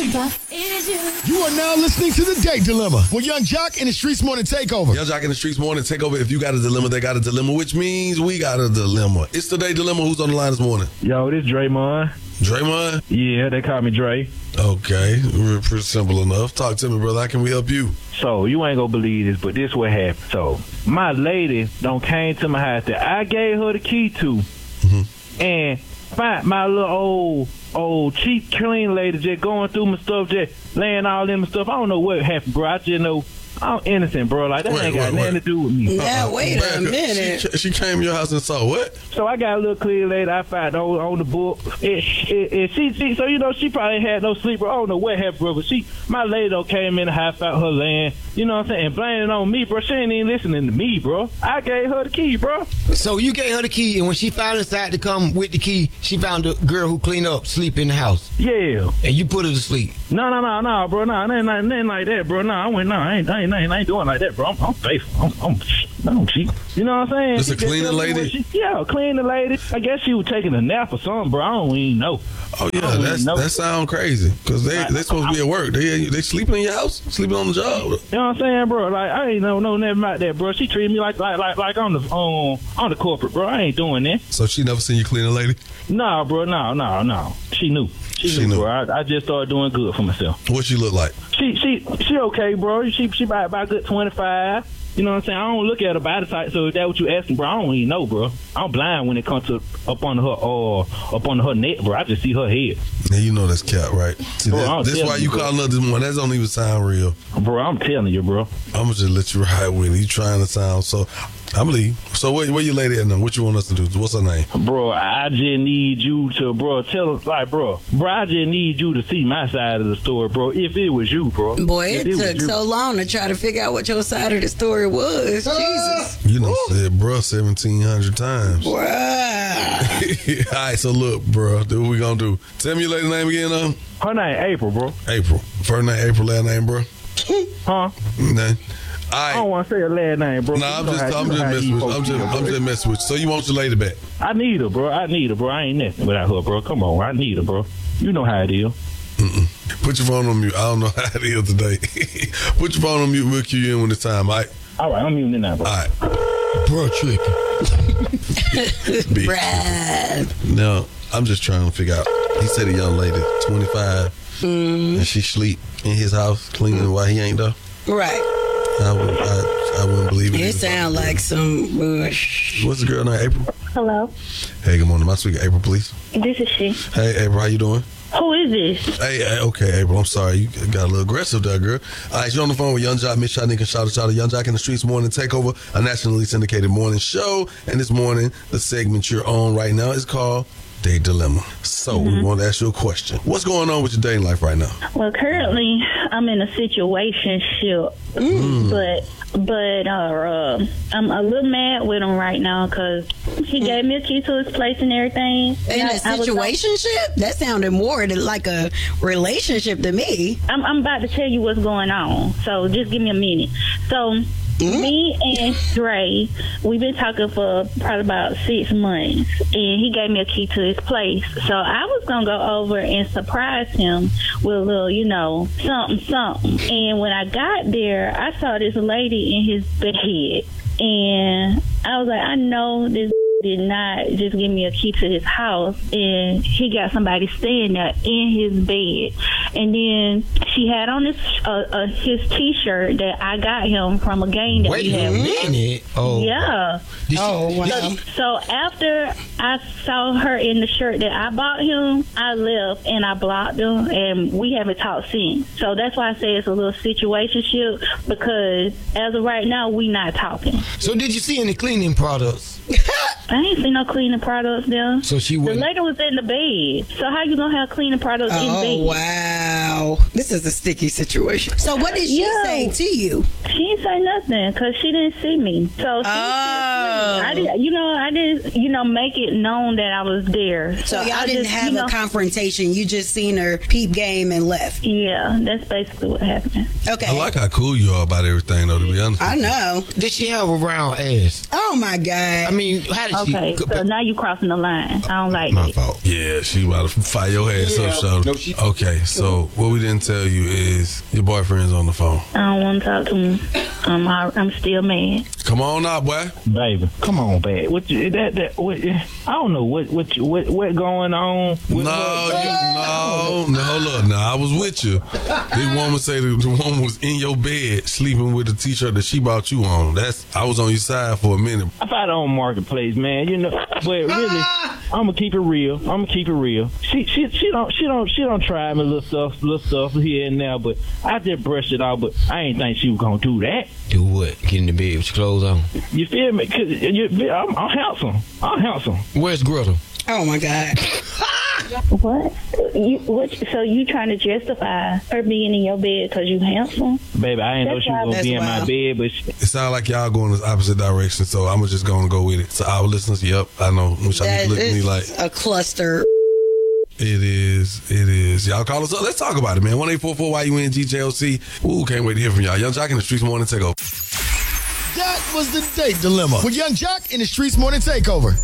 You are now listening to The Date Dilemma with Young Jock and the Streets Morning Takeover. Young Jock and the Streets Morning Takeover. If you got a dilemma, they got a dilemma, which means we got a dilemma. It's The Date Dilemma. Who's on the line this morning? Yo, this Draymond. Draymond? Yeah, they call me Dre. Okay, we're pretty simple enough. Talk to me, brother. How can we help you? So, you ain't gonna believe this, but this what happened. So, my lady came to my house that I gave her the key to. And find my little old cheap clean lady just going through my stuff, just laying all in my stuff. I don't know what happened, bro. I just know I'm innocent, bro. Like, that ain't got nothing to do with me. Now, wait a minute. She came to your house and saw what? So I got a little clean lady I found on the book. She so, you know, she probably had no sleep. I don't know what happened, bro. But my lady came in the house, found her land. You know what I'm saying? And blaming it on me, bro. She ain't even listening to me, bro. I gave her the key, bro. So you gave her the key, and when she finally decided to come with the key, she found a girl who cleaned up, sleep in the house. Yeah. And you put her to sleep. No, bro. No, it ain't like that, bro. No, I ain't doing like that, bro. I'm faithful. I'm cheap. You know what I'm saying? This a cleaning lady? Yeah, cleaning lady. I guess she was taking a nap or something, bro. I don't even know. Oh, yeah, that sound crazy. Because they supposed to be at work. They sleeping in your house? Sleeping on the job? You know what I'm saying, bro? Like, I ain't know nothing about that, bro. She treated me like on the corporate, bro. I ain't doing that. So she never seen you clean a lady? Nah, bro. No. She knew. She knew, bro. I just started doing good for myself. What she look like? She okay, bro. She about a good 25. You know what I'm saying? I don't look at her body type, so if that's what you asking, bro, I don't even know, bro. I'm blind when it comes to up on her neck, bro. I just see her head. Yeah, you know that's cap, right? See, bro, this why you calling her this morning. That don't even sound real. Bro, I'm telling you, bro. I'm gonna just let you ride with it. You trying to sound so... I believe. So where you lady at now? What you want us to do? What's her name? Bro, I just need you to, bro, tell us, like, bro, I just need you to see my side of the story, bro, if it was you, bro. Boy, it took so long to try to figure out what your side of the story was. Jesus. You done said bro 1,700 times. Wow. All right, so look, bro, what we gonna do? Tell me your lady name again, Her name April, bro. April. First name April, last name, bro? Huh? Nah. I don't want to say her last name, bro. Nah, I'm just messing with you. So you want your lady back? I need her, bro. I ain't nothing without her, bro. Come on, I need her, bro. You know how it is. Put your phone on mute. I don't know how it is today. Put your phone on mute. We'll cue you in when it's time, all right? All right, I'm muting it now, bro. All right. Bro, tricky. Brad. No, I'm just trying to figure out. He said a young lady, 25, and she sleep in his house cleaning while he ain't there. Right. I wouldn't believe it. It sound like some bush. What's the girl name? April? Hello. Hey, good morning. Am I speaking to April, please? This is she. Hey, April, how you doing? Who is this? Hey, okay, April, I'm sorry. You got a little aggressive there, girl. All right, you're on the phone with Young Jock, Miss Shotnik, and Shout Young Jock in the Streets Morning Takeover, a nationally syndicated morning show. And this morning, the segment you're on right now is called Date Dilemma. So we want to ask you a question. What's going on with your dating life right now? Well, currently I'm in a situationship, but I'm a little mad with him right now because he gave me a key to his place and everything. In a situationship? That sounded more like a relationship to me. I'm about to tell you what's going on, so just give me a minute. So me and Dre, we've been talking for probably about 6 months, and he gave me a key to his place. So I was going to go over and surprise him with a little, something. And when I got there, I saw this lady in his bed, and I was like, I know this did not just give me a key to his house, and he got somebody staying there in his bed. And then she had on his t-shirt that I got him from a game that we had. Wait a minute. Oh. Yeah. Oh, wow. So after I saw her in the shirt that I bought him, I left and I blocked him, and we haven't talked since. So that's why I say it's a little situationship, because as of right now, we not talking. So did you see any cleaning products? I ain't seen no cleaning products there. So the lady was in the bed. So how you gonna have cleaning products in the bed? Oh, wow. This is a sticky situation. So what did she say to you? She didn't say nothing because she didn't see me. So I didn't, make it known that I was there. So y'all didn't have a confrontation. You just seen her peep game and left. Yeah, that's basically what happened. Okay. I like how cool you are about everything, though, to be honest. I know. Did she have a round ass? Oh my God. I mean, how did she? Okay, so now you crossing the line. I don't like My it. fault. Yeah, she about to fire your ass up, so. No, she- Okay, so what we didn't tell you is your boyfriend's on the phone. I don't want to talk to him. I'm still mad. Come on now, boy. Baby, come on, babe. What I don't know what going on. No, hold up. Now I was with you. This woman say the woman was in your bed sleeping with the t-shirt that she bought you on. I was on your side for a minute. I find it on Marketplace, man. But really, I'm gonna keep it real. She don't try me little stuff here and there, but I just brushed it off. But I ain't think she was gonna do that. Do what? Get in the bed with your clothes on. You feel me? Cause I'm handsome. Where's Greta? Oh my God. What? So you trying to justify her being in your bed because you handsome? Baby, I ain't know That's she was gonna wild. be in my That's bed, but It sounds like y'all going in the opposite direction, so I'm just going to go with it. So our listeners, yep, I know. Which I That need to look at me is like. a cluster. It is. Y'all call us up. Let's talk about it, man. 1-844-YUNGJLC. Ooh, can't wait to hear from y'all. Young Jock in the Streets Morning Takeover. That was the date dilemma with Young Jock in the Streets Morning Takeover.